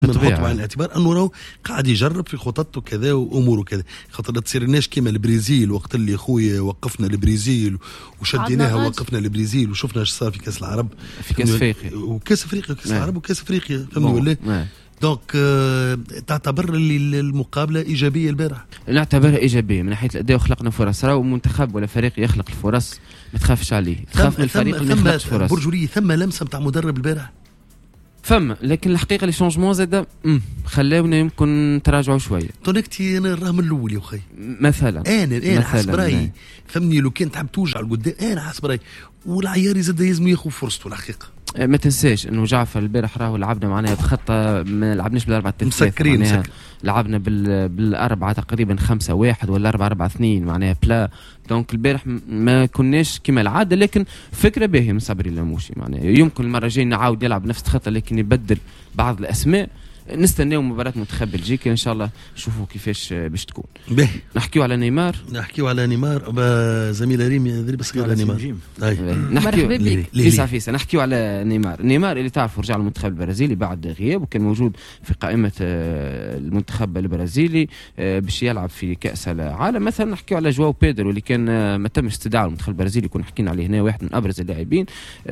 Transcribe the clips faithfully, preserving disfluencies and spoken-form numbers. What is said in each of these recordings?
نحط بعين الاعتبار انه راهو قاعد يجرب في خططه كذا واموره كذا، خاطر لا تصيرناش كيما البرازيل وقت اللي خويا وقفنا البرازيل وشديناها وقفنا البرازيل وشفنا ايش صار في كاس العرب في كاس افريقيا وكاس افريقيا وكاس العرب وكاس افريقيا فهمني ولا؟ دونك آه تعتبر اللي المقابله ايجابيه البارح؟ نعتبرها ايجابيه من ناحيه الاداء وخلقنا فرص، راهو منتخب ولا فريق يخلق الفرص ما تخافش عليه، تخاف من الفريق اللي ما يخلقش فرص. برجوليه ثم لمسه نتاع مدرب البارح فما، لكن الحقيقه لي شونجمون زاد خلاونا يمكن تراجعوا شويه. طونكتي انا نراه من الاول يا اخي مثلا انا انا حسب رايي فهمني لو كان تحب توجع القدام انا حسب رايي والعياري زاد لازم ياخذ فرصته الحقيقه. ما تنساش انه جعفر البارح راهو لعبنا معناها بخطه ما لعبناش بالاربعه مسكرين مسكر. لعبنا بال بالاربعه تقريبا خمسة واحد ولا أربعة أربعة اثنين معناها بلا. دونك البارح ما كناش كما العاده، لكن فكره باهيه من صبري اللاموشي معناها يمكن المره الجايه نعاود يلعب نفس الخطه لكن يبدل بعض الاسماء. نستناو مباراة منتخب بلجيكا ان شاء الله نشوفوا كيفاش باش تكون. به نحكيو على نيمار نحكيو على نيمار زميل ريم يدري بس على نيمار نحكيو ليس فيسا نحكيو على نيمار. نيمار اللي تعرفوا رجع المنتخب البرازيلي بعد غياب وكان موجود في قائمة المنتخب البرازيلي باش يلعب في كأس العالم. مثلا نحكيو على جواو بيدرو اللي كان ما تمش استدعاء المنتخب البرازيلي، كنا حكينا عليه هنا واحد من ابرز اللاعبين.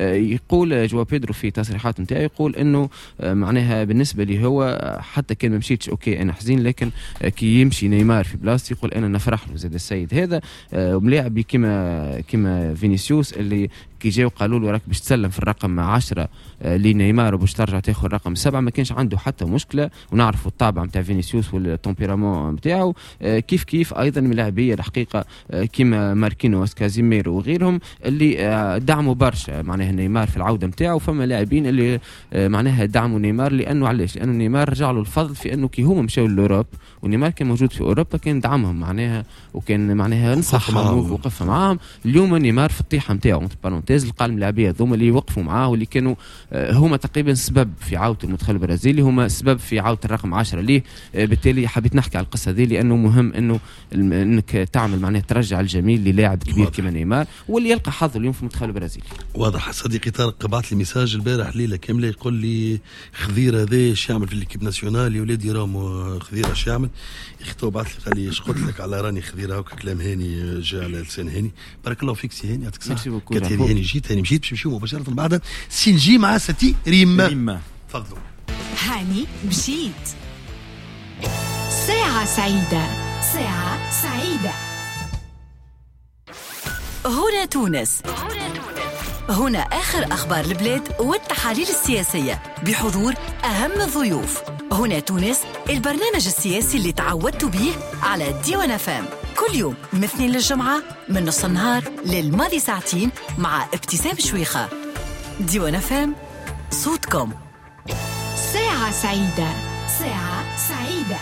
يقول جواو بيدرو في تصريحات نتاعو يقول انه معناها بالنسبة لي هو حتى كان ما مشيتش اوكي انا حزين، لكن كي يمشي نيمار في بلاصتي يقول انا نفرح له. زاد السيد هذا ملاعبي كما كما فينيسيوس اللي كي جاو قالوا له راك باش تسلم في الرقم عشرة لنيمار وباش ترجع تاخذ الرقم سبعة، ما كانش عنده حتى مشكله. ونعرفوا الطابع نتاع فينيسيوس والتمبيرامون نتاعو كيف كيف ايضا ملاعبيه الحقيقه كما ماركينوس كازيميرو وغيرهم اللي دعموا برشا معناها نيمار في العوده نتاعو. فما لاعبين اللي معناها دعموا نيمار لانه علاش؟ لانه نيمار رجع له الفضل في انه كي هما مشاو لاوروب ونيمار كان موجود في اوروبا كان دعمهم معناها وكان معناها نصحهم ووقف معاهم. اليوم نيمار في الطيحه نتاعو بارونتيز القائمه اللاعبيه ذوما اللي وقفوا معاه واللي كانوا هما تقريبا سبب في عوده المنتخب البرازيلي، هما سبب في عوده الرقم عشرة ليه. بالتالي حبيت نحكي على القصه دي لانه مهم انه انك تعمل معناها ترجع الجميل للاعب كبير كما نيمار واللي يلقى حظه اليوم في المنتخب البرازيلي. واضح. صديقي طارق بعث لي ميساج البارح ليله كامله يقول لي خضيره هذا ايش يعمل في الكيب ناسيونال يا ولادي راهم خضيره ايش يعمل. يختو بعث لي قال لي اش قلت لك على راني خضيره هكا كلام هاني جاء على لسان هاني. بارك الله فيك سي هاني يعطيك الصحه. قلت هاني هاني جيت هاني مشيت باش نمشيو مباشره بعدها سي نجي مع ستي ريم ريم تفضلوا. هاني مشيت ساعه سعيده ساعه سعيده. هنا تونس هنا آخر أخبار البلاد والتحاليل السياسية بحضور أهم الضيوف. هنا تونس البرنامج السياسي اللي تعودت به على ديوان فام كل يوم من الاثنين للجمعة من نص النهار للماضي ساعتين مع ابتسام شويخة. ديوان فام صوتكم. ساعة سعيدة ساعة سعيدة.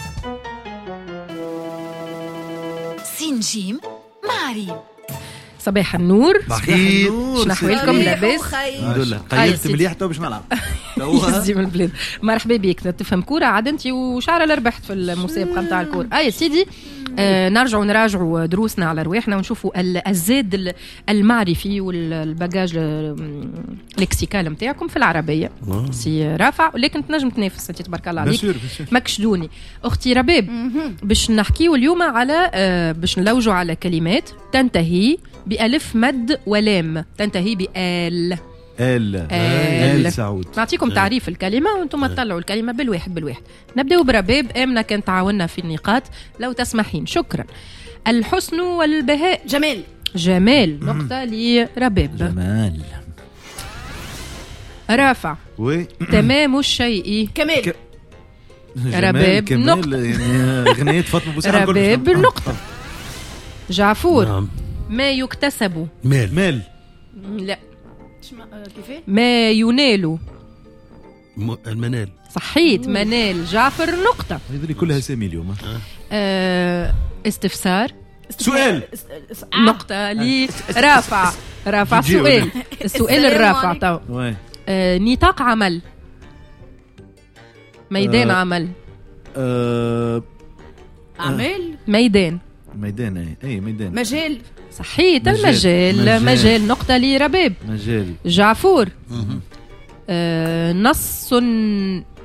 سنجيم معريم. صباح النور. بخير. شنو احوالكم؟ لاباس؟ الحمد لله. قيمت مليح تو باش نلعب. يزي من البلاد. مرحبا بك. تفهم كوره عاد انت وشعره اللي ربحت في المسابقه نتاع الكوره. اه يا سيدي آه نرجعوا نراجعوا دروسنا على رواحنا ونشوفوا الزاد المعرفي والباجاج لكسيكال نتاعكم في العربيه. سي رافع ولكن تنجم تنافس انت تبارك الله عليك. مكشدوني اختي رباب باش نحكيوا اليوم على آه باش نلوجوا على كلمات تنتهي بألف مد ولام تنتهي بآل آل آل سعود. نعطيكم تعريف الكلمة وانتم تطلعوا الكلمة بالواحد بالواحد. نبدأ برباب. آمنة كانت تعاوننا في النقاط لو تسمحين. شكرا. الحسن والبهاء. جمال. جمال نقطة لرباب. جمال. رافع. وي. تمام الشيء. كمال. ك... رباب نقطة. يعني غنية فاطمة بوسعيد. رباب نقطة. جعفور. نعم. ما يكتسب. مال. مال. لا. كيفاه؟ ما ينال. م... المنال. صحيت. منال. جعفر نقطة. هذه كلها سامي اليوم. آه استفسار. سؤال. نقطة لي رافع. رافع سؤال. السؤال الرافع تو. آه نطاق عمل. ميدان آه عمل. آه عمل. ميدان. ميدان اي اي ميدان. مجال. صحيت. المجال. مجال, مجال. نقطة لي رباب. مجال. جعفور. آه نص